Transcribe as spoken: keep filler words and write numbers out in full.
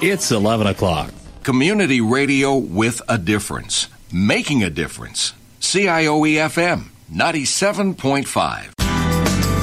It's eleven o'clock. Community radio with a difference. Making a difference. C I O E F M ninety-seven point five.